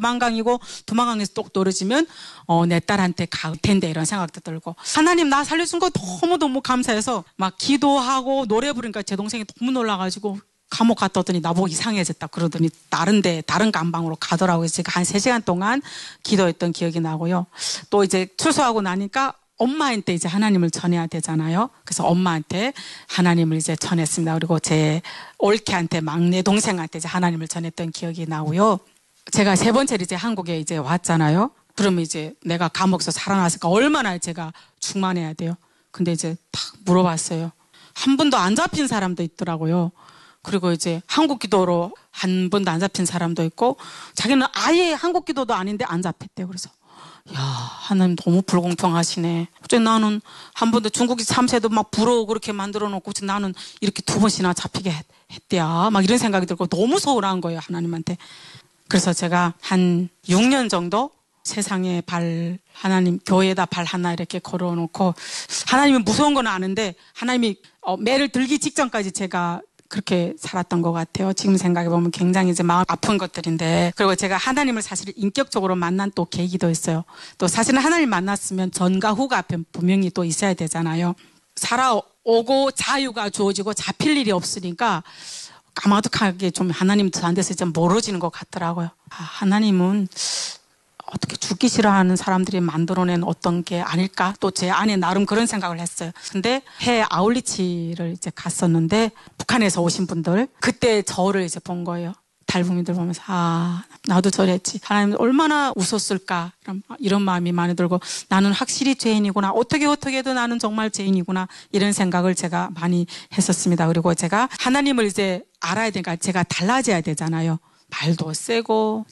두만강이고 두만강에서 똑 떨어지면 내 딸한테 갈 텐데 이런 생각도 들고 하나님 나 살려준 거 너무너무 감사해서 막 기도하고 노래 부르니까 제 동생이 너무 놀라가지고 감옥 갔다 오더니 나보고 이상해졌다 그러더니 다른 감방으로 가더라고요. 제가 한 3시간 동안 기도했던 기억이 나고요. 또 이제 출소하고 나니까 엄마한테 이제 하나님을 전해야 되잖아요. 그래서 엄마한테 하나님을 이제 전했습니다. 그리고 제 올케한테 막내 동생한테 이제 하나님을 전했던 기억이 나고요. 제가 3번째로 이제 한국에 이제 왔잖아요. 그러면 이제 내가 감옥에서 살아났으니까 얼마나 제가 충만해야 돼요. 근데 이제 딱 물어봤어요. 한 번도 안 잡힌 사람도 있더라고요. 그리고 이제 한국 기도로 한 번도 안 잡힌 사람도 있고 자기는 아예 한국 기도도 아닌데 안 잡혔대요. 그래서 야 하나님 너무 불공평하시네. 어째 나는 한 번도 중국이 참새도 막 부러워 그렇게 만들어 놓고 나는 이렇게 2번씩이나 잡히게 했대야. 막 이런 생각이 들고 너무 서운한 거예요. 하나님한테. 그래서 제가 한 6년 정도 세상에 하나님 교회에다 발 하나 이렇게 걸어놓고 하나님은 무서운 건 아는데 하나님이 매를 들기 직전까지 제가 그렇게 살았던 것 같아요. 지금 생각해보면 굉장히 이제 마음 아픈 것들인데 그리고 제가 하나님을 사실 인격적으로 만난 또 계기도 있어요. 또 사실은 하나님 만났으면 전과 후가 분명히 또 있어야 되잖아요. 살아오고 자유가 주어지고 잡힐 일이 없으니까 까마득하게 좀 하나님 저한테서 좀 멀어지는 것 같더라고요. 하나님은 어떻게 죽기 싫어하는 사람들이 만들어낸 어떤 게 아닐까? 또 제 안에 나름 그런 생각을 했어요. 근데 해외 아울리치를 이제 갔었는데 북한에서 오신 분들 그때 저를 이제 본 거예요. 달북민들 보면서 나도 저랬지. 하나님 얼마나 웃었을까? 이런 마음이 많이 들고 나는 확실히 죄인이구나. 어떻게 해도 나는 정말 죄인이구나. 이런 생각을 제가 많이 했었습니다. 그리고 제가 하나님을 이제 알아야 되니까 제가 달라져야 되잖아요. 말도 세고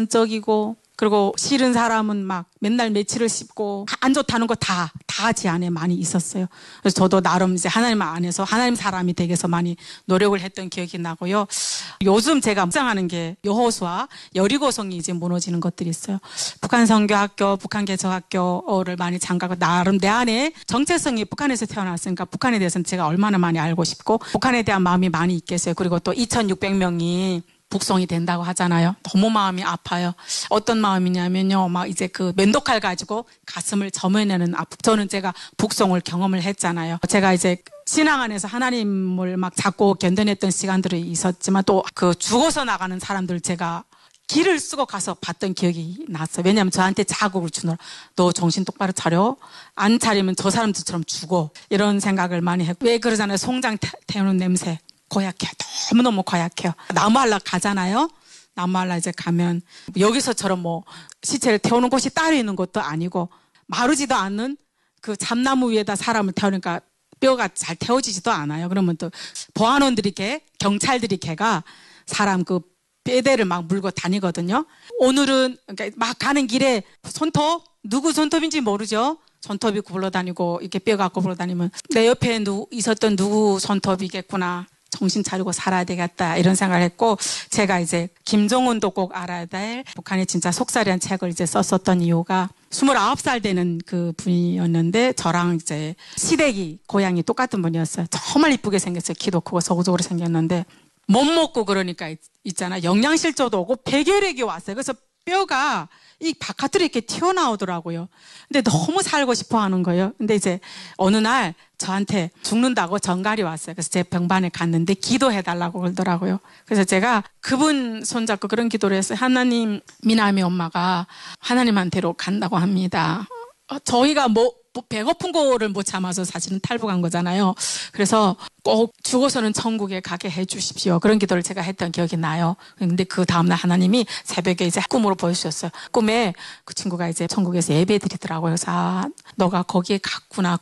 직선적이고 그리고 싫은 사람은 막 맨날 매치를 씹고 안 좋다는 거 다 제 안에 많이 있었어요. 그래서 저도 나름 이제 하나님 안에서 하나님 사람이 되기 위해서 많이 노력을 했던 기억이 나고요. 요즘 제가 묵상하는 게 여호수아 여리고성이 이제 무너지는 것들이 있어요. 북한 선교학교, 북한 개척학교를 많이 장가고 나름 내 안에 정체성이 북한에서 태어났으니까 북한에 대해서는 제가 얼마나 많이 알고 싶고 북한에 대한 마음이 많이 있겠어요. 그리고 또 2,600명이 북송이 된다고 하잖아요. 너무 마음이 아파요. 어떤 마음이냐면요. 막 이제 그 면도칼 가지고 가슴을 점여내는 저는 제가 북송을 경험을 했잖아요. 제가 이제 신앙 안에서 하나님을 막 잡고 견뎌냈던 시간들이 있었지만 또 그 죽어서 나가는 사람들 제가 길을 쓰고 가서 봤던 기억이 났어요. 왜냐하면 저한테 자극을 주느라 너 정신 똑바로 차려. 안 차리면 저 사람들처럼 죽어. 이런 생각을 많이 했고 왜 그러잖아요. 송장 태우는 냄새. 고약해요. 너무너무 고약해요. 나무할라 가잖아요. 나무할라 이제 가면 여기서처럼 뭐 시체를 태우는 곳이 따로 있는 것도 아니고 마르지도 않는 그 참나무 위에다 사람을 태우니까 뼈가 잘 태워지지도 않아요. 그러면 또 보안원들이 경찰들이 걔가 사람 그 뼈대를 막 물고 다니거든요. 오늘은 그러니까 막 가는 길에 손톱 누구 손톱인지 모르죠. 손톱이 굴러다니고 이렇게 뼈 갖고 굴러다니면 내 옆에 있었던 누구 손톱이겠구나. 정신 차리고 살아야 되겠다 이런 생각을 했고 제가 이제 김정은도 꼭 알아야 될 북한의 진짜 속살이란 책을 이제 썼었던 이유가 29살 되는 그 분이었는데 저랑 이제 시댁이 고향이 똑같은 분이었어요. 정말 이쁘게 생겼어요. 키도 크고 서구적으로 생겼는데 못 먹고 그러니까 있잖아. 영양실조도 오고 폐결핵이 왔어요. 그래서 뼈가 이 바깥으로 이렇게 튀어나오더라고요. 근데 너무 살고 싶어 하는 거예요. 근데 이제 어느 날 저한테 죽는다고 전갈이 왔어요. 그래서 제 병반에 갔는데 기도해달라고 그러더라고요. 그래서 제가 그분 손잡고 그런 기도를 했어요. 하나님, 미남이 엄마가 하나님한테로 간다고 합니다. 저희가 배고픈 거를 못 참아서 사실은 탈북한 거잖아요. 그래서 꼭 죽어서는 천국에 가게 해 주십시오. 그런 기도를 제가 했던 기억이 나요. 근데 그 다음날 하나님이 새벽에 이제 꿈으로 보여주셨어요. 꿈에 그 친구가 이제 천국에서 예배 드리더라고요. 그래서 너가 거기에 갔구나.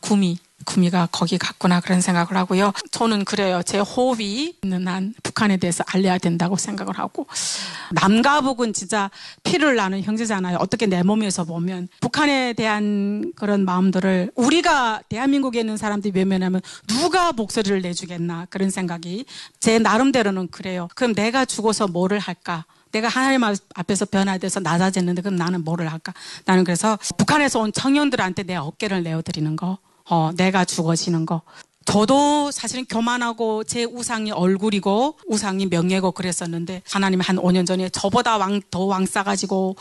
구미가 거기 갔구나 그런 생각을 하고요. 저는 그래요. 제 호흡이 있는 한 북한에 대해서 알려야 된다고 생각을 하고 남과 북은 진짜 피를 나는 형제잖아요. 어떻게 내 몸에서 보면 북한에 대한 그런 마음들을 우리가 대한민국에 있는 사람들이 외면하면 누가 목소리를 내주겠나 그런 생각이 제 나름대로는 그래요. 그럼 내가 죽어서 뭐를 할까? 내가 하나님 앞에서 변화돼서 낮아졌는데 그럼 나는 뭐를 할까? 나는 그래서 북한에서 온 청년들한테 내 어깨를 내어드리는 거. 내가 죽어지는 거. 저도 사실은 교만하고 제 우상이 얼굴이고 우상이 명예고 그랬었는데 하나님이 한 5년 전에 저보다 더 왕 싸가지고